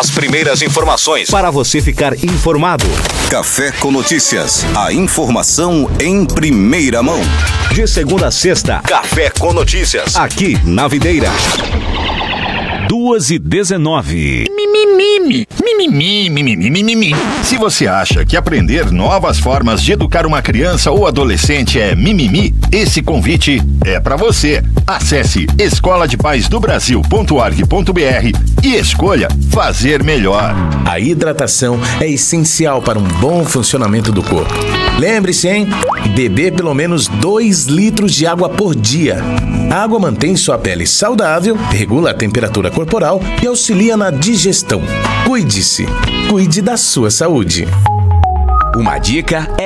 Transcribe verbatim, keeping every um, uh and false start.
As primeiras informações para você ficar informado. Café com Notícias. A informação em primeira mão. De segunda a sexta, Café com Notícias. Aqui na Videira. duas e dezenove. Mimimi, mimimi, mimimi, mimimi. Se você acha que aprender novas formas de educar uma criança ou adolescente é mimimi, esse convite é para você. Acesse escola de pais do brasil ponto org ponto br e escolha fazer melhor. A hidratação é essencial para um bom funcionamento do corpo. Lembre-se, hein? Beber pelo menos dois litros de água por dia. A água mantém sua pele saudável, regula a temperatura corporal e auxilia na digestão. Cuide-se. Cuide da sua saúde. Uma dica é